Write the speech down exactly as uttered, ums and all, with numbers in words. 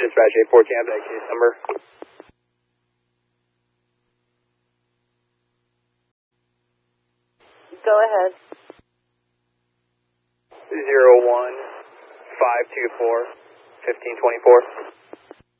Dispatch eight fourteen, have that case number. Go ahead. Zero one five two four fifteen twenty four.